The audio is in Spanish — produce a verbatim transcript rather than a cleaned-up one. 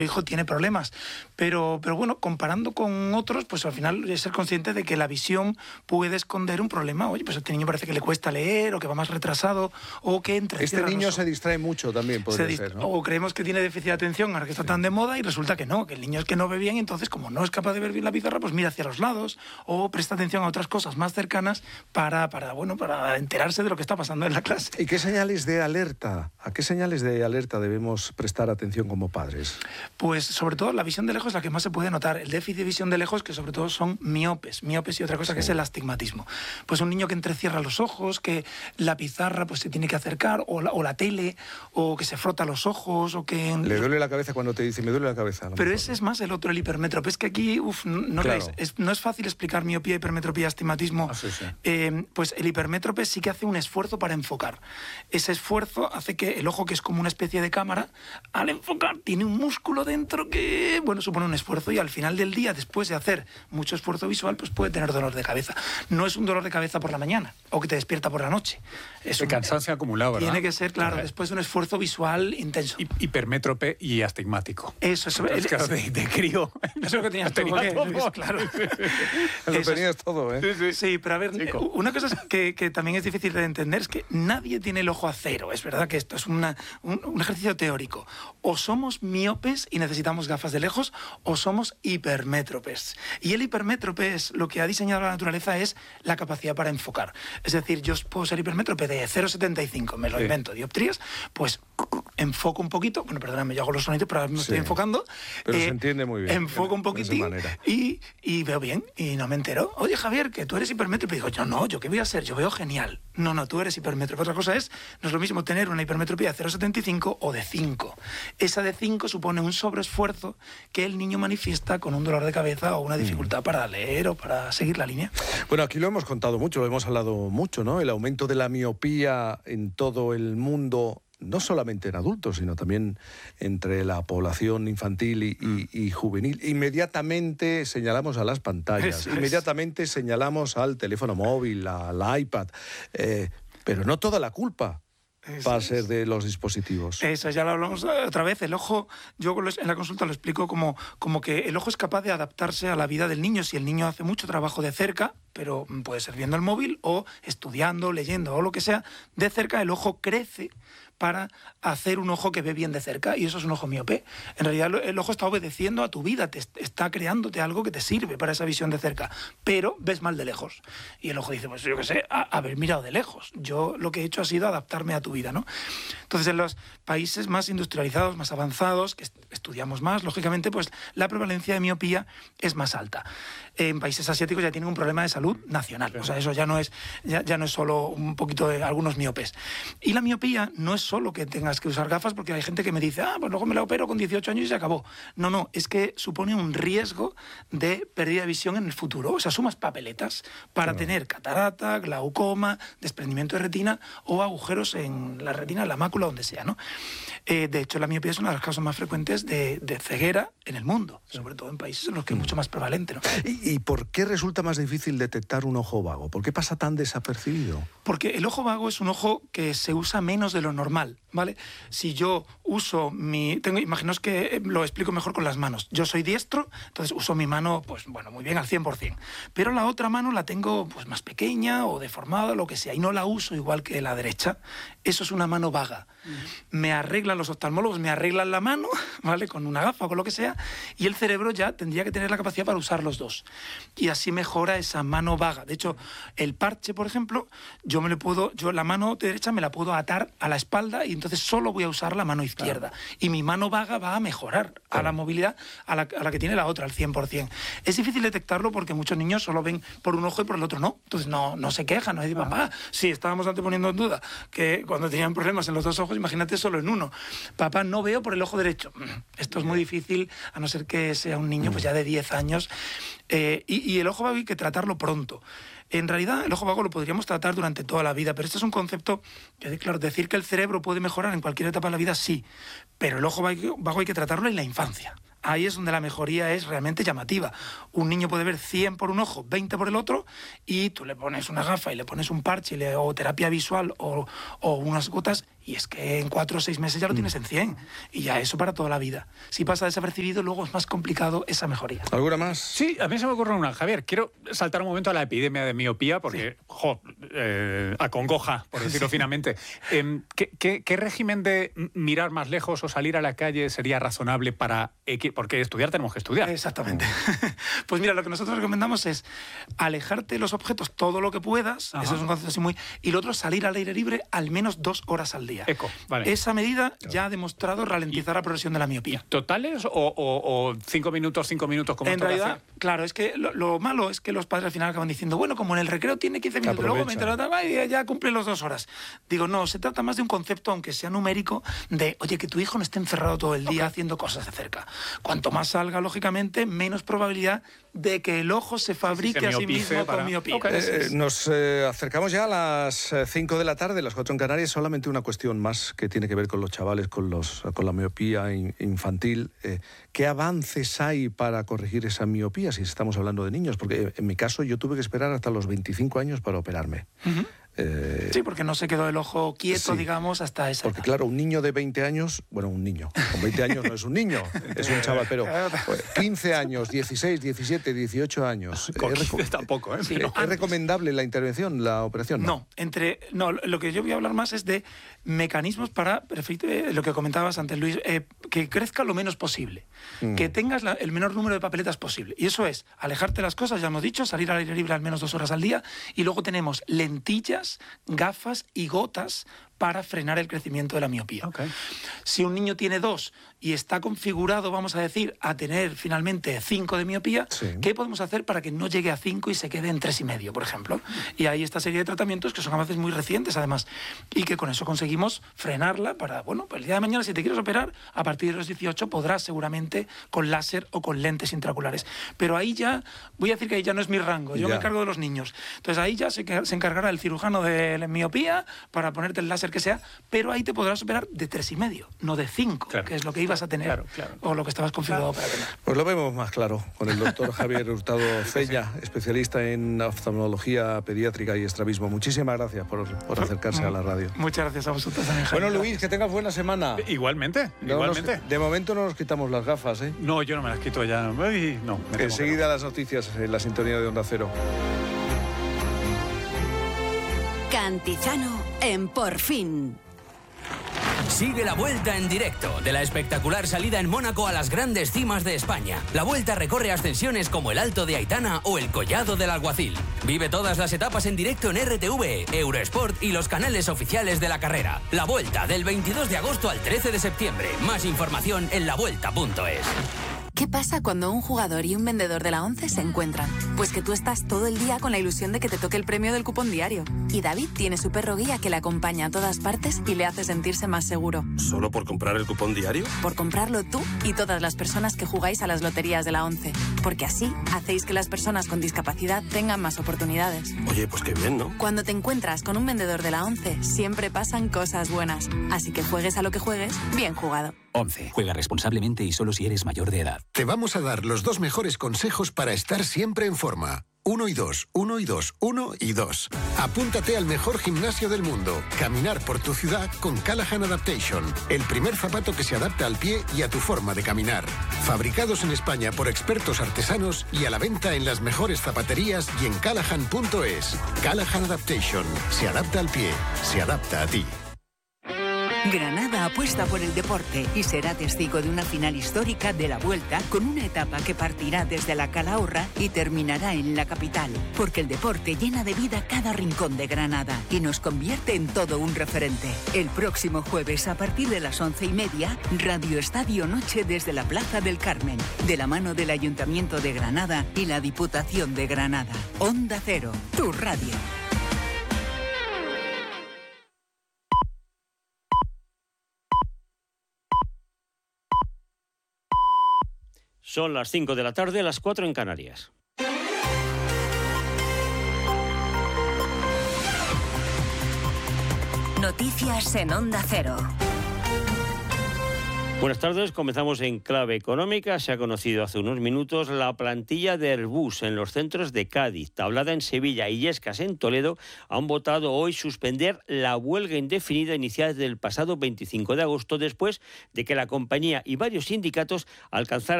hijo tiene problemas, pero, pero bueno, comparando con otros, pues al final es ser consciente de que la visión puede esconder un problema. Oye, pues a este niño parece que le cuesta leer, o que va más retrasado, o que entre Este niño se distrae mucho también, podría ser, ¿no? O creemos que tiene déficit de atención, ahora que está sí. tan de moda, y resulta que no, que el niño es que no ve bien, entonces como no es capaz de ver bien la pizarra, pues mira hacia los lados, o presta atención a otras cosas más cercanas para, para, bueno, para enterarse de lo que está pasando en la clase. ¿Y qué señales de alerta, a qué señales de alerta debemos prestar atención como padres? Pues sobre todo la visión de lejos es la que más se puede notar. El déficit de visión de lejos, que sobre todo son miopes, miopes y otra cosa sí. que es el astigmatismo. Pues un niño que entrecierra los ojos, que la pizarra pues se tiene que acercar, o la, o la tele, o que se frota los ojos, o que... Le duele la cabeza cuando te dice, me duele la cabeza. Pero mejor, ese ¿no? es más el otro, el hipermétrope. Es que aquí, uff, no, claro. es, no es fácil explicar miopía, hipermetropía, astigmatismo. Ah, sí, sí. Eh, pues el hipermétrope sí que hace un esfuerzo para enfocar. Ese esfuerzo hace que el ojo, que es como una especie de cámara, al enfocar tiene un músculo dentro que, bueno, supone un esfuerzo, y al final del día, después de hacer mucho esfuerzo visual, pues puede tener dolor de cabeza. No es un dolor de cabeza por la mañana o que te despierta por la noche. Es de un cansancio acumulado, ¿verdad? Tiene que ser, claro, después de un esfuerzo visual intenso. Hi- hipermétrope y astigmático. Eso, eso. Entonces, claro, de, de crío. Eso es lo que tenías tú, Tenía ¿qué? todo. Claro. Lo Eso tenías es. todo, ¿eh? Sí, sí. Sí, pero a ver, Chico. una cosa es que, que también es difícil de entender, es que nadie tiene el ojo a cero. Es verdad que esto es una, un, un ejercicio teórico. O somos miopes y necesitamos gafas de lejos, o somos hipermétropes. Y el hipermétrope es lo que ha diseñado la naturaleza, es la capacidad para enfocar. Es decir, yo puedo ser hipermétrope de cero coma setenta y cinco, me lo Sí. invento, dioptrías, pues enfoco un poquito, bueno, perdóname, yo hago los sonidos, pero ahora me Sí. estoy enfocando. Pero se entiende muy bien, Enfoco un de esa poquitín manera. y, y veo bien, y no me entero. Oye, Javier, que tú eres hipermétrope. Y digo, yo no, ¿yo qué voy a hacer? Yo veo genial. No, no, tú eres hipermétrope. Otra cosa es, no es lo mismo tener una hipermetropía de cero coma setenta y cinco o de cinco. Esa de cinco supone un sobreesfuerzo que el niño manifiesta con un dolor de cabeza o una dificultad para leer o para seguir la línea. Bueno, aquí lo hemos contado mucho, lo hemos hablado mucho, ¿no? El aumento de la miopía en todo el mundo, no solamente en adultos, sino también entre la población infantil y, y, y juvenil. Inmediatamente señalamos a las pantallas, Eso es. inmediatamente señalamos al teléfono móvil, al iPad, eh, pero no toda la culpa Eso va a es. ser de los dispositivos. Eso, ya lo hablamos otra vez. El ojo, yo en la consulta lo explico como, como que el ojo es capaz de adaptarse a la vida del niño. Si el niño hace mucho trabajo de cerca, pero puede ser viendo el móvil o estudiando, leyendo o lo que sea, de cerca el ojo crece para hacer un ojo que ve bien de cerca, y eso es un ojo miope. En realidad el ojo está obedeciendo a tu vida, te está creándote algo que te sirve para esa visión de cerca, pero ves mal de lejos. Y el ojo dice, pues yo qué sé, a, haber mirado de lejos. Yo lo que he hecho ha sido adaptarme a tu vida, ¿no? Entonces, en los países más industrializados, más avanzados, que estudiamos más, lógicamente, pues la prevalencia de miopía es más alta. En países asiáticos ya tienen un problema de salud nacional. O sea, eso ya no es, ya, ya no es solo un poquito de algunos miopes. Y la miopía no es solo que tengas que usar gafas, porque hay gente que me dice, ah, pues luego me la opero con dieciocho años y se acabó. No, no, es que supone un riesgo de pérdida de visión en el futuro. O sea, sumas papeletas para Claro. tener catarata, glaucoma, desprendimiento de retina o agujeros en la retina, en la mácula, donde sea, ¿no? Eh, de hecho, la miopía es una de las causas más frecuentes de, de ceguera en el mundo, sobre todo en países en los que es mucho más prevalente, ¿no? ¿Y, ¿Y por qué resulta más difícil detectar un ojo vago? ¿Por qué pasa tan desapercibido? Porque el ojo vago es un ojo que se usa menos de lo normal, ¿vale? Si yo uso mi... Tengo, imaginaos que lo explico mejor con las manos. Yo soy diestro, entonces uso mi mano, pues bueno, muy bien, al cien por ciento. Pero la otra mano la tengo pues más pequeña o deformada, lo que sea, y no la uso igual que la derecha. Eso es una mano vaga. Uh-huh. Me arreglan los oftalmólogos, me arreglan la mano, ¿vale? Con una gafa o con lo que sea, y el cerebro ya tendría que tener la capacidad para usar los dos. Y así mejora esa mano vaga. De hecho, el parche, por ejemplo, yo me le puedo, yo la mano derecha me la puedo atar a la espalda y entonces solo voy a usar la mano izquierda. Claro. Y mi mano vaga va a mejorar claro. a la movilidad a la, a la que tiene la otra, al cien por ciento. Es difícil detectarlo porque muchos niños solo ven por un ojo y por el otro no. Entonces no, no se quejan, no dicen, papá, sí, estábamos antes poniendo en duda que cuando tenían problemas en los dos ojos, imagínate solo en uno. Papá, no veo por el ojo derecho. Esto es muy difícil, a no ser que sea un niño pues ya de diez años. Eh, y, y el ojo vago hay que tratarlo pronto. En realidad, el ojo vago lo podríamos tratar durante toda la vida, pero este es un concepto que, claro, decir que el cerebro puede mejorar en cualquier etapa de la vida, sí, pero el ojo vago hay que tratarlo en la infancia. Ahí es donde la mejoría es realmente llamativa. Un niño puede ver cien por un ojo, veinte por el otro, y tú le pones una gafa y le pones un parche y le, o terapia visual o, o unas gotas Y es que en cuatro o seis meses ya lo tienes en cien. Y ya eso para toda la vida. Si pasa desapercibido, luego es más complicado esa mejoría. ¿Alguna más? Sí, a mí se me ocurre una. Javier, quiero saltar un momento a la epidemia de miopía porque, sí. jo, eh, acongoja, por decirlo sí. finamente. Eh, ¿qué, qué, ¿Qué régimen de mirar más lejos o salir a la calle sería razonable para... Porque estudiar tenemos que estudiar. Exactamente. Pues mira, lo que nosotros recomendamos es alejarte de los objetos todo lo que puedas. Ajá. Eso es un concepto así muy... Y lo otro, salir al aire libre al menos dos horas al día. Eco, vale. Esa medida ya ha demostrado ralentizar la progresión de la miopía. ¿Totales o, o, o cinco minutos, cinco minutos como en realidad, hacer? Claro, es que lo, lo malo es que los padres al final acaban diciendo, bueno, como en el recreo tiene quince minutos, luego me entero, y ya cumple las dos horas. Digo, no, se trata más de un concepto, aunque sea numérico, de, oye, que tu hijo no esté encerrado todo el día okay. haciendo cosas de cerca. Cuanto más salga, lógicamente, menos probabilidad de que el ojo se fabrique a sí mismo para... con miopía. Okay. Eh, nos eh, acercamos ya a las cinco de la tarde, las cuatro en Canarias, solamente una cuestión más que tiene que ver con los chavales, con, los, con la miopía in, infantil. Eh, ¿Qué avances hay para corregir esa miopía si estamos hablando de niños? Porque en mi caso yo tuve que esperar hasta los veinticinco años para operarme. Uh-huh. Eh, sí, porque no se quedó el ojo quieto, sí, digamos, hasta esa Porque edad. Claro, un niño de veinte años, bueno, un niño, con veinte años no es un niño, es un chaval, pero quince años, dieciséis, diecisiete, dieciocho años. Con es reco- tampoco, ¿eh? Sí, ¿Es antes, recomendable la intervención, la operación? No, no, entre, no, lo que yo voy a hablar más es de mecanismos para, lo que comentabas antes, Luis, eh, que crezca lo menos posible, mm. que tengas la, el menor número de papeletas posible. Y eso es alejarte de las cosas, ya hemos dicho, salir al aire libre al menos dos horas al día, y luego tenemos lentillas, gafas y gotas para frenar el crecimiento de la miopía. Okay. Si un niño tiene dos y está configurado, vamos a decir, a tener finalmente cinco de miopía, sí. ¿qué podemos hacer para que no llegue a cinco y se quede en tres y medio, por ejemplo? Y hay esta serie de tratamientos que son avances muy recientes, además, y que con eso conseguimos frenarla para, bueno, pues el día de mañana, si te quieres operar, a partir de los dieciocho podrás seguramente con láser o con lentes intraoculares. Pero ahí ya, voy a decir que ahí ya no es mi rango, yo ya. me encargo de los niños. Entonces ahí ya se, se encargará el cirujano de la miopía para ponerte el láser que sea, pero ahí te podrás operar de tres y medio, no de cinco, claro, que es lo que ibas a tener, claro, claro. o lo que estabas configurado claro. para tener. Pues lo vemos más claro con el doctor Javier Hurtado Cella, especialista en oftalmología pediátrica y estrabismo. Muchísimas gracias por, por acercarse a la radio. Muchas gracias a vosotros también, Javier. Bueno, Luis, que tengas buena semana. Igualmente, no igualmente. Nos, de momento no nos quitamos las gafas, ¿eh? No, yo no me las quito ya. Ay, no. Enseguida las noticias en la sintonía de Onda Cero. Cantizano en Por Fin. Sigue la Vuelta en directo, de la espectacular salida en Mónaco a las grandes cimas de España. La Vuelta recorre ascensiones como el Alto de Aitana o el Collado del Alguacil. Vive todas las etapas en directo en R T V, Eurosport y los canales oficiales de la carrera. La Vuelta, del veintidós de agosto al trece de septiembre. Más información en la vuelta punto es. ¿Qué pasa cuando un jugador y un vendedor de la ONCE se encuentran? Pues que tú estás todo el día con la ilusión de que te toque el premio del cupón diario. Y David tiene su perro guía que le acompaña a todas partes y le hace sentirse más seguro. ¿Solo por comprar el cupón diario? Por comprarlo tú y todas las personas que jugáis a las loterías de la ONCE. Porque así hacéis que las personas con discapacidad tengan más oportunidades. Oye, pues qué bien, ¿no? Cuando te encuentras con un vendedor de la ONCE, siempre pasan cosas buenas. Así que juegues a lo que juegues, bien jugado. ONCE. Juega responsablemente y solo si eres mayor de edad. Te vamos a dar los dos mejores consejos para estar siempre en forma. Uno y dos, uno y dos, uno y dos. Apúntate al mejor gimnasio del mundo. Caminar por tu ciudad con Callahan Adaptation. El primer zapato que se adapta al pie y a tu forma de caminar. Fabricados en España por expertos artesanos y a la venta en las mejores zapaterías y en callahan punto es. Callahan Adaptation. Se adapta al pie. Se adapta a ti. Granada apuesta por el deporte y será testigo de una final histórica de la Vuelta con una etapa que partirá desde la Calahorra y terminará en la capital, porque el deporte llena de vida cada rincón de Granada y nos convierte en todo un referente. El próximo jueves a partir de las once y media, Radio Estadio Noche desde la Plaza del Carmen, de la mano del Ayuntamiento de Granada y la Diputación de Granada. Onda Cero, tu radio. Son las cinco de la tarde, las cuatro en Canarias. Noticias en Onda Cero. Buenas tardes, comenzamos en clave económica. Se ha conocido hace unos minutos la plantilla de Airbus en los centros de Cádiz, Tablada en Sevilla y Illescas en Toledo han votado hoy suspender la huelga indefinida iniciada desde el pasado veinticinco de agosto después de que la compañía y varios sindicatos alcanzaran